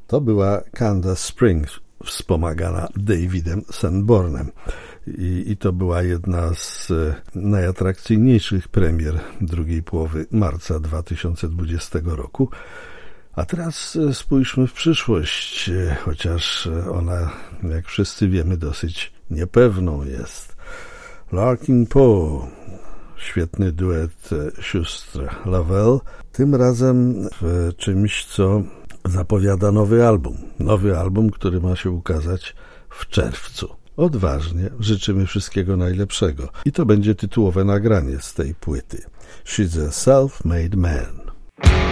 To była Candace Springs, wspomagana Davidem Sanbornem. I to była jedna z najatrakcyjniejszych premier drugiej połowy marca 2020 roku. A teraz spójrzmy w przyszłość, chociaż ona, jak wszyscy wiemy, dosyć niepewną jest. Larkin Poe, świetny duet sióstr Lavelle, tym razem w czymś, co zapowiada nowy album. Nowy album, który ma się ukazać w czerwcu. Odważnie życzymy wszystkiego najlepszego. I to będzie tytułowe nagranie z tej płyty. She's a self-made man.